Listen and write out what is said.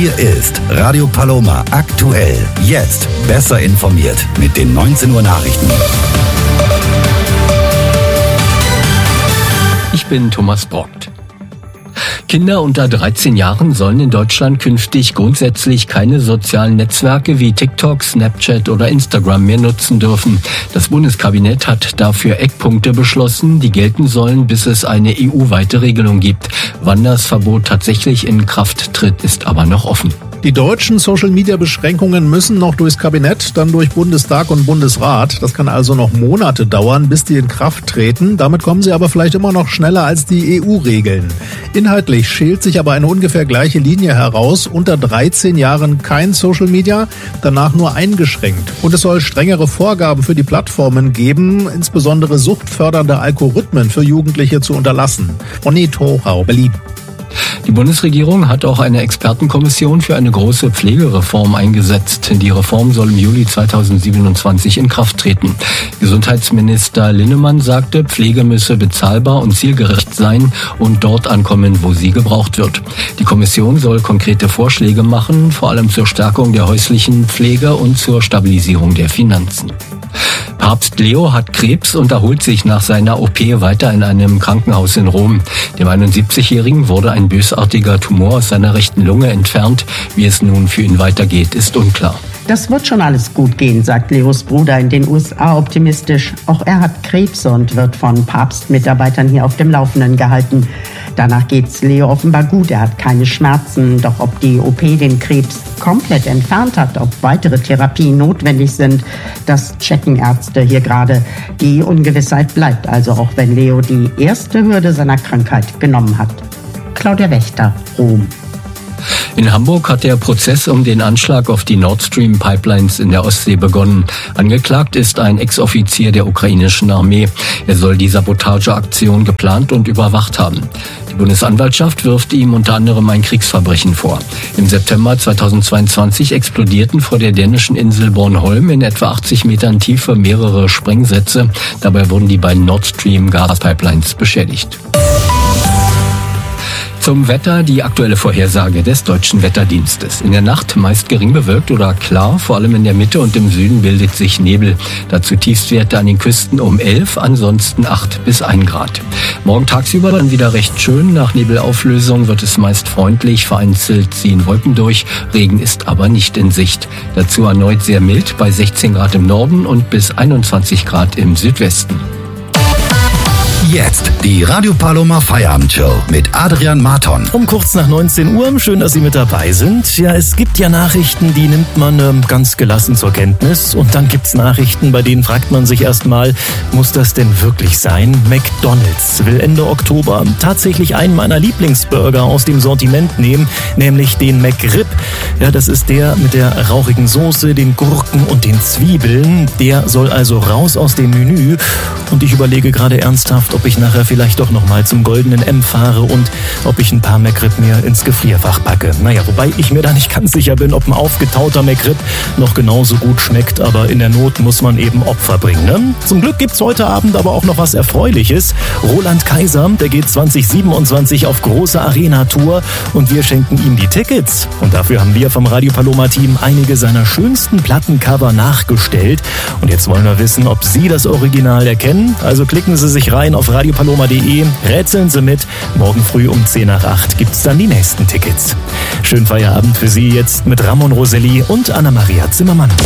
Hier ist Radio Paloma aktuell. Jetzt besser informiert mit den 19 Uhr Nachrichten. Ich bin Thomas Brockt. Kinder unter 13 Jahren sollen in Deutschland künftig grundsätzlich keine sozialen Netzwerke wie TikTok, Snapchat oder Instagram mehr nutzen dürfen. Das Bundeskabinett hat dafür Eckpunkte beschlossen, die gelten sollen, bis es eine EU-weite Regelung gibt. Wann das Verbot tatsächlich in Kraft tritt, ist aber noch offen. Die deutschen Social-Media-Beschränkungen müssen noch durchs Kabinett, dann durch Bundestag und Bundesrat. Das kann also noch Monate dauern, bis die in Kraft treten. Damit kommen sie aber vielleicht immer noch schneller als die EU-Regeln. Inhaltlich schält sich aber eine ungefähr gleiche Linie heraus. Unter 13 Jahren kein Social-Media, danach nur eingeschränkt. Und es soll strengere Vorgaben für die Plattformen geben, insbesondere suchtfördernde Algorithmen für Jugendliche zu unterlassen. Ronny Thorau, Berlin. Die Bundesregierung hat auch eine Expertenkommission für eine große Pflegereform eingesetzt. Die Reform soll im Juli 2027 in Kraft treten. Gesundheitsminister Linnemann sagte, Pflege müsse bezahlbar und zielgerecht sein und dort ankommen, wo sie gebraucht wird. Die Kommission soll konkrete Vorschläge machen, vor allem zur Stärkung der häuslichen Pflege und zur Stabilisierung der Finanzen. Papst Leo hat Krebs und erholt sich nach seiner OP weiter in einem Krankenhaus in Rom. Dem 71-Jährigen wurde ein bösartiger Tumor aus seiner rechten Lunge entfernt. Wie es nun für ihn weitergeht, ist unklar. Das wird schon alles gut gehen, sagt Leos Bruder in den USA optimistisch. Auch er hat Krebs und wird von Papstmitarbeitern hier auf dem Laufenden gehalten. Danach geht's Leo offenbar gut, er hat keine Schmerzen. Doch ob die OP den Krebs komplett entfernt hat, ob weitere Therapien notwendig sind, das checken Ärzte hier gerade. Die Ungewissheit bleibt also, auch wenn Leo die erste Hürde seiner Krankheit genommen hat. Claudia Wächter, Rom. In Hamburg hat der Prozess um den Anschlag auf die Nord Stream Pipelines in der Ostsee begonnen. Angeklagt ist ein Ex-Offizier der ukrainischen Armee. Er soll die Sabotageaktion geplant und überwacht haben. Die Bundesanwaltschaft wirft ihm unter anderem ein Kriegsverbrechen vor. Im September 2022 explodierten vor der dänischen Insel Bornholm in etwa 80 Metern Tiefe mehrere Sprengsätze. Dabei wurden die beiden Nord Stream Gaspipelines beschädigt. Zum Wetter die aktuelle Vorhersage des Deutschen Wetterdienstes. In der Nacht meist gering bewölkt oder klar, vor allem in der Mitte und im Süden bildet sich Nebel. Dazu Tiefstwerte an den Küsten um 11, ansonsten 8 bis 1 Grad. Morgen tagsüber dann wieder recht schön. Nach Nebelauflösung wird es meist freundlich, vereinzelt ziehen Wolken durch. Regen ist aber nicht in Sicht. Dazu erneut sehr mild bei 16 Grad im Norden und bis 21 Grad im Südwesten. Jetzt die Radio Paloma Feierabendshow mit Adrian Marton. Um kurz nach 19 Uhr, schön, dass Sie mit dabei sind. Ja, es gibt ja Nachrichten, die nimmt man ganz gelassen zur Kenntnis. Und dann gibt's Nachrichten, bei denen fragt man sich erstmal, muss das denn wirklich sein? McDonald's will Ende Oktober tatsächlich einen meiner Lieblingsburger aus dem Sortiment nehmen, nämlich den McRib. Ja, das ist der mit der rauchigen Soße, den Gurken und den Zwiebeln. Der soll also raus aus dem Menü. Und ich überlege gerade ernsthaft, ob ich nachher vielleicht doch nochmal zum Goldenen M fahre und ob ich ein paar McRib mir ins Gefrierfach packe. Naja, wobei ich mir da nicht ganz sicher bin, ob ein aufgetauter McRib noch genauso gut schmeckt, aber in der Not muss man eben Opfer bringen, ne? Zum Glück gibt's heute Abend aber auch noch was Erfreuliches. Roland Kaiser, der geht 2027 auf große Arena-Tour und wir schenken ihm die Tickets. Und dafür haben wir vom Radio Paloma-Team einige seiner schönsten Plattencover nachgestellt. Und jetzt wollen wir wissen, ob Sie das Original erkennen. Also klicken Sie sich rein auf radiopaloma.de, rätseln Sie mit. Morgen früh um 10 nach 8 gibt's dann die nächsten Tickets. Schönen Feierabend für Sie jetzt mit Ramon Roselli und Anna-Maria Zimmermann.